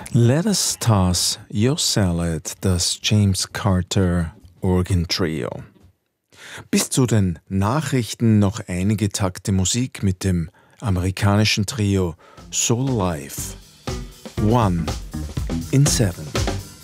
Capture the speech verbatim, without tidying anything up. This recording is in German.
Let us toss your salad, das James Carter Organ Trio. Bis zu den Nachrichten noch einige Takte Musik mit dem amerikanischen Trio Soul Life. One in Seven.